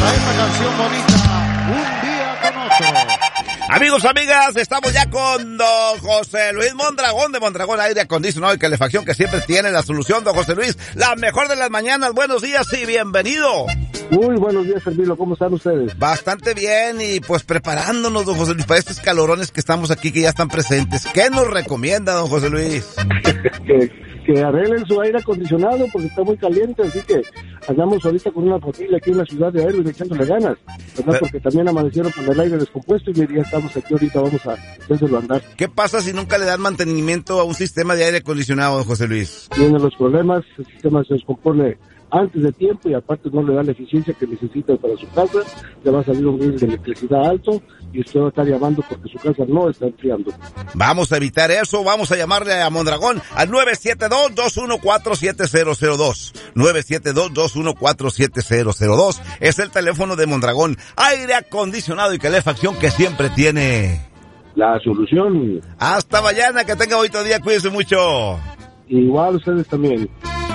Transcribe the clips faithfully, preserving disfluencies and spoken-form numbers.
a esta canción bonita, Un Día con Otro. Amigos, amigas, estamos ya con don José Luis Mondragón de Mondragón Aire Acondicionado y Calefacción, que siempre tiene la solución. Don José Luis, la mejor de las mañanas, buenos días y bienvenido. Muy buenos días, Servilo, ¿cómo están ustedes? Bastante bien, y pues preparándonos, don José Luis, para estos calorones que estamos aquí, que ya están presentes. ¿Qué nos recomienda, don José Luis? que, que arreglen su aire acondicionado porque está muy caliente, así que andamos ahorita con una familia aquí en la ciudad de Erwin echándole ganas, ¿verdad? Pero, porque también amanecieron con el aire descompuesto y ya estamos aquí ahorita, vamos a hacerlo andar. ¿Qué pasa si nunca le dan mantenimiento a un sistema de aire acondicionado, don José Luis? Tienen los problemas, el sistema se descompone antes de tiempo y aparte no le da la eficiencia que necesita para su casa, le va a salir un bill de electricidad alto y usted va a estar llamando porque su casa no está enfriando. Vamos a evitar eso, vamos a llamarle a Mondragón al nueve siete dos, dos uno cuatro, siete cero cero dos. nueve siete dos, dos uno cuatro, siete cero cero dos es el teléfono de Mondragón Aire Acondicionado y Calefacción, que siempre tiene la solución. Hasta mañana, que tenga bonito día, cuídense mucho. Igual ustedes también.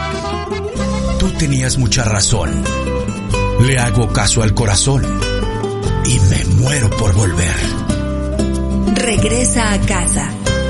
Tú tenías mucha razón. Le hago caso al corazón y me muero por volver. Regresa a casa.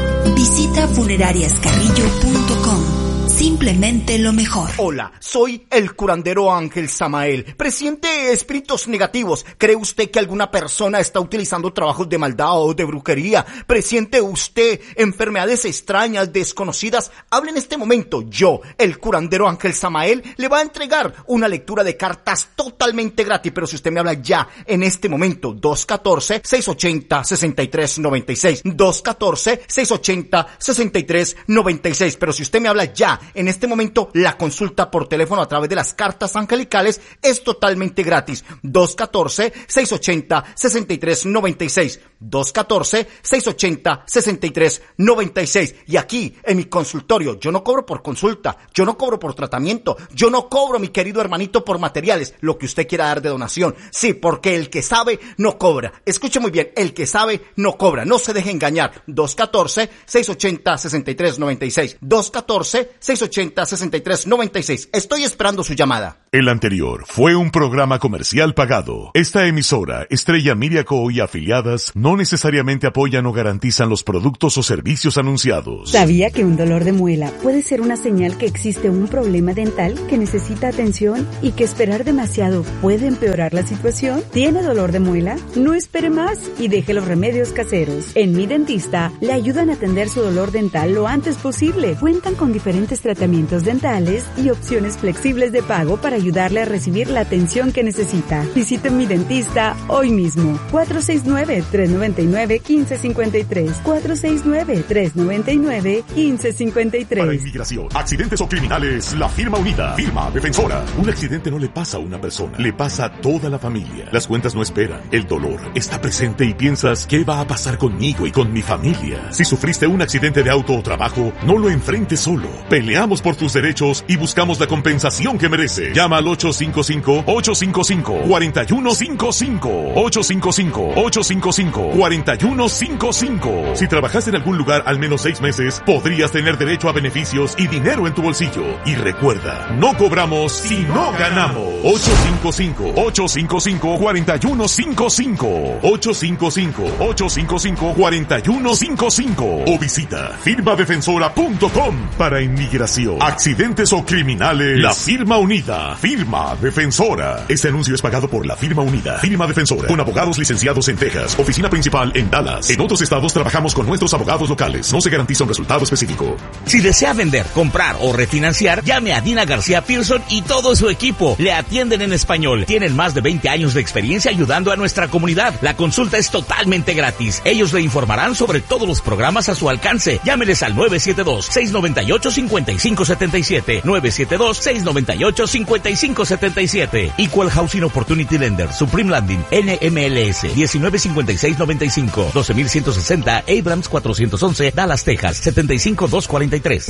Visita funerarias carrillo punto com. Simplemente lo mejor. Hola, soy el curandero Ángel Samael. Presiente espíritus negativos. ¿Cree usted que alguna persona está utilizando trabajos de maldad o de brujería? ¿Presiente usted enfermedades extrañas, desconocidas? Hable en este momento. Yo, el curandero Ángel Samael, le va a entregar una lectura de cartas totalmente gratis. Pero si usted me habla ya, en este momento, dos uno cuatro, seis ocho cero, seis tres nueve seis. dos uno cuatro, seis ocho cero, seis tres nueve seis. Pero si usted me habla ya, en este momento, la consulta por teléfono a través de las cartas angelicales es totalmente gratis. dos uno cuatro, seis ocho cero, seis tres nueve seis. dos uno cuatro, seis ocho cero, seis tres nueve seis. Y aquí, en mi consultorio, yo no cobro por consulta, yo no cobro por tratamiento, yo no cobro, mi querido hermanito, por materiales, lo que usted quiera dar de donación. Sí, porque el que sabe, no cobra. Escuche muy bien, el que sabe, no cobra. No se deje engañar. dos uno cuatro, seis ocho cero, seis tres nueve seis. dos uno cuatro, seis ocho cero, seis tres nueve seis. Estoy esperando su llamada. El anterior fue un programa comercial pagado. Esta emisora, Estrella Miriaco y afiliadas, no necesariamente apoyan o garantizan los productos o servicios anunciados. ¿Sabía que un dolor de muela puede ser una señal que existe un problema dental que necesita atención y que esperar demasiado puede empeorar la situación? ¿Tiene dolor de muela? No espere más y deje los remedios caseros. En Mi Dentista le ayudan a atender su dolor dental lo antes posible. Cuentan con diferentes tratamientos dentales y opciones flexibles de pago para ayudarle a recibir la atención que necesita. Visite Mi Dentista hoy mismo. cuatro seis nueve, tres nueve nueve, uno cinco cinco tres. cuatro seis nueve, tres nueve nueve, uno cinco cinco tres. Para inmigración, accidentes o criminales, la firma unida, firma defensora. Un accidente no le pasa a una persona, le pasa a toda la familia. Las cuentas no esperan, el dolor está presente y piensas, ¿qué va a pasar conmigo y con mi familia? Si sufriste un accidente de auto o trabajo, no lo enfrentes solo. Peleamos por tus derechos y buscamos la compensación que merece. Llama al ocho cinco cinco, ocho cinco cinco, cuatro uno cinco cinco. ocho cinco cinco, ocho cinco cinco, cuatro uno cinco cinco. Si trabajaste en algún lugar al menos seis meses, podrías tener derecho a beneficios y dinero en tu bolsillo. Y recuerda, no cobramos si no ganamos. ocho cinco cinco, ocho cinco cinco, cuatro uno cinco cinco. ocho cinco cinco, ocho cinco cinco, cuatro uno cinco cinco. O visita firma defensora punto com. Para inmigración, accidentes o criminales, la firma unida, firma defensora. Este anuncio es pagado por la firma unida, firma defensora, con abogados licenciados en Texas, oficina principal en Dallas. En otros estados trabajamos con nuestros abogados locales. No se garantiza un resultado específico. Si desea vender, comprar o refinanciar, llame a Dina García Pearson y todo su equipo. Le atienden en español. Tienen más de veinte años de experiencia ayudando a nuestra comunidad. La consulta es totalmente gratis. Ellos le informarán sobre todos los programas a su alcance. Llámeles al nueve siete dos, seis nueve ocho, cinco cinco siete siete. nueve siete dos, seis nueve ocho, cinco cinco siete siete. Equal Housing Opportunity Lender, Supreme Landing, N M L S, diecinueve cincuenta y seis noventa y cinco, doce mil ciento sesenta, Abrams cuatrocientos once, Dallas, Texas, setenta y cinco doscientos cuarenta y tres.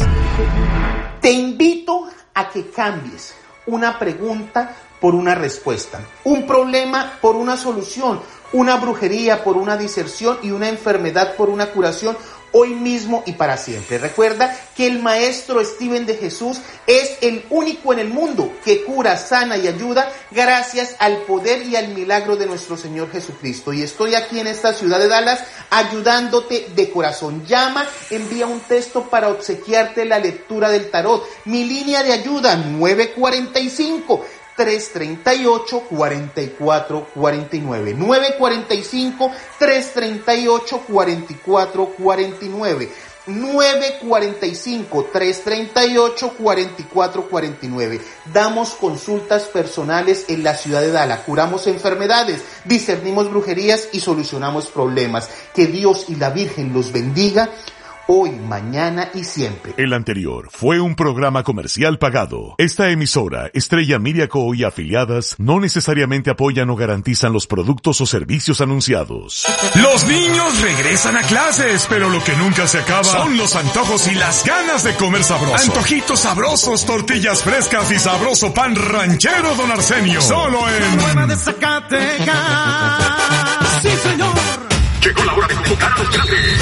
Te invito a que cambies una pregunta por una respuesta, un problema por una solución, una brujería por una diserción y una enfermedad por una curación. hoy mismo y para siempre. Recuerda que el maestro Steven de Jesús es el único en el mundo que cura, sana y ayuda gracias al poder y al milagro de nuestro Señor Jesucristo. Y estoy aquí en esta ciudad de Dallas ayudándote de corazón. Llama, envía un texto para obsequiarte la lectura del tarot. Mi línea de ayuda nueve cuatro cinco, tres tres ocho, cuatro cuatro cuatro nueve. nueve cuatro cinco, tres tres ocho, cuatro cuatro cuatro nueve. nueve cuatro cinco, tres tres ocho, cuatro cuatro cuatro nueve. Damos consultas personales en la ciudad de Dallas, curamos enfermedades, discernimos brujerías y solucionamos problemas. Que Dios y la Virgen los bendiga hoy, mañana y siempre. El anterior fue un programa comercial pagado. Esta emisora, Estrella Media Co. y afiliadas, no necesariamente apoyan o garantizan los productos o servicios anunciados. Los niños regresan a clases, pero lo que nunca se acaba son los antojos y las ganas de comer sabroso. Antojitos sabrosos, tortillas frescas y sabroso pan ranchero Don Arsenio. Solo en... Nueva de Zacatecas. Sí, señor. Llegó la hora de convocar a los grandes.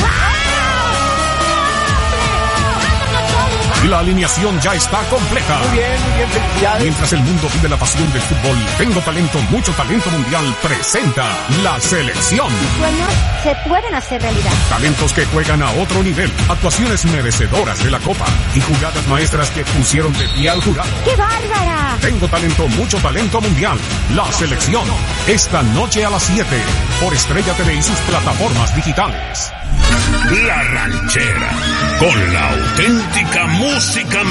La alineación ya está completa. Muy bien, muy bien, felicidades. Mientras el mundo vive la pasión del fútbol, Tengo Talento, Mucho Talento Mundial presenta la selección. Sueños se pueden hacer realidad. Talentos que juegan a otro nivel, actuaciones merecedoras de la copa y jugadas maestras que pusieron de pie al jurado. ¡Qué bárbara! Tengo Talento, Mucho Talento Mundial, la selección. Esta noche a las siete por Estrella T V y sus plataformas digitales. La Ranchera, con la auténtica música